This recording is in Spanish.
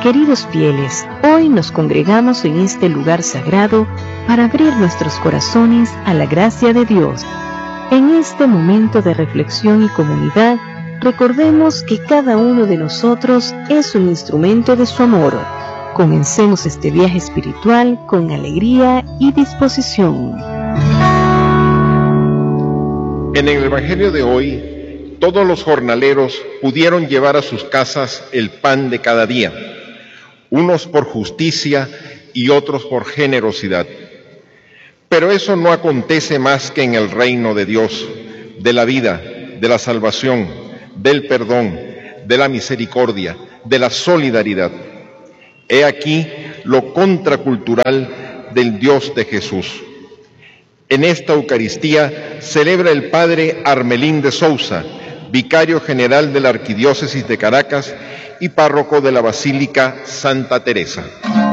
Queridos fieles, hoy nos congregamos en este lugar sagrado para abrir nuestros corazones a la gracia de Dios. En este momento de reflexión y comunidad, recordemos que cada uno de nosotros es un instrumento de su amor. Comencemos este viaje espiritual con alegría y disposición. En el Evangelio de hoy, todos los jornaleros pudieron llevar a sus casas el pan de cada día, unos por justicia y otros por generosidad. Pero eso no acontece más que en el reino de Dios, de la vida, de la salvación, del perdón, de la misericordia, de la solidaridad. He aquí lo contracultural del Dios de Jesús. En esta Eucaristía celebra el padre Armelín de Sousa, vicario general de la Arquidiócesis de Caracas y párroco de la Basílica Santa Teresa.